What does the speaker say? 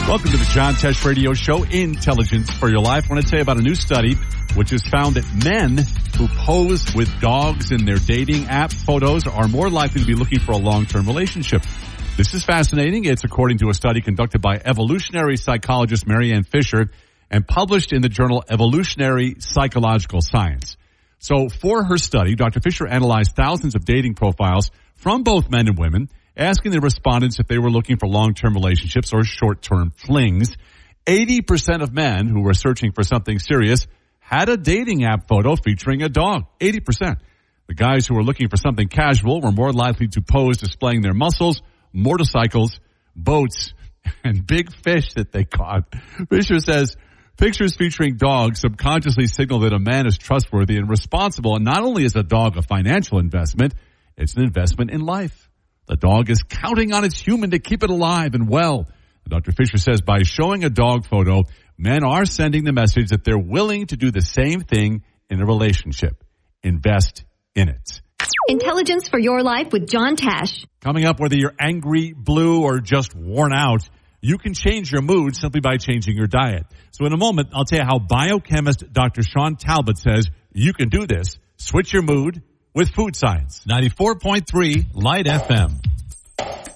Welcome to the John Tesh Radio Show, Intelligence for Your Life. I want to tell you about a new study which has found that men who pose with dogs in their dating app photos are more likely to be looking for a long-term relationship. This is fascinating. It's according to a study conducted by evolutionary psychologist Marianne Fisher and published in the journal Evolutionary Psychological Science. So for her study, Dr. Fisher analyzed thousands of dating profiles from both men and women, asking the respondents if they were looking for long-term relationships or short-term flings. 80% of men who were searching for something serious had a dating app photo featuring a dog. 80%. The guys who were looking for something casual were more likely to pose displaying their muscles, motorcycles, boats, and big fish that they caught. Fisher says pictures featuring dogs subconsciously signal that a man is trustworthy and responsible, and not only is a dog a financial investment, it's an investment in life. The dog is counting on its human to keep it alive and well. Dr. Fisher says by showing a dog photo, men are sending the message that they're willing to do the same thing in a relationship. Invest in it. Intelligence for Your Life with John Tesh. Coming up, whether you're angry, blue, or just worn out, you can change your mood simply by changing your diet. So in a moment, I'll tell you how biochemist Dr. Sean Talbot says you can do this. Switch your mood with food science. 94.3 Light FM.